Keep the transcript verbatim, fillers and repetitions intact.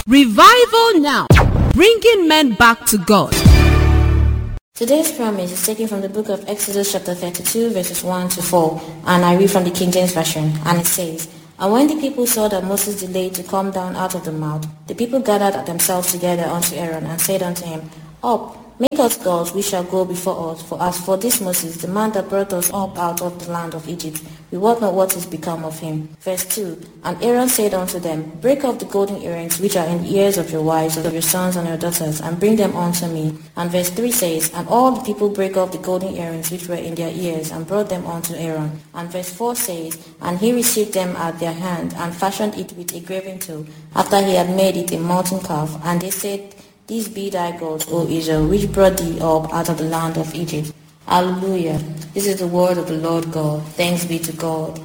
Revival now, bringing men back to God. Today's promise is taken from the book of Exodus chapter thirty-two verses one to four, and I read from the King James Version, and it says, "And when the people saw that Moses delayed to come down out of the mount, the people gathered themselves together unto Aaron, and said unto him, Up, make us gods, which shall go before us. For as for this Moses, the man that brought us up out of the land of Egypt, we wot not what is become of him." Verse two, "And Aaron said unto them, Break off the golden earrings which are in the ears of your wives, of your sons and your daughters, and bring them unto me." And verse three says, "And all the people brake off the golden earrings which were in their ears, and brought them unto Aaron." And verse four says, "And he received them at their hand, and fashioned it with a graven tool, after he had made it a molten calf. And they said, These be thy gods, O Israel, which brought thee up out of the land of Egypt." Hallelujah. This is the word of the Lord God. Thanks be to God.